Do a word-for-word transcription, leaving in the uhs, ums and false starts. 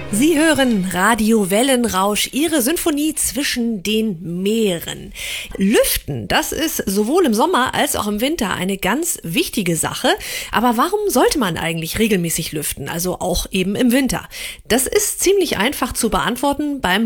Sie hören Radio Wellenrausch, Ihre Symphonie zwischen den Meeren. Lüften, das ist sowohl im Sommer als auch im Winter eine ganz wichtige Sache. Aber warum sollte man eigentlich regelmäßig lüften, also auch eben im Winter? Das ist ziemlich einfach zu beantworten beim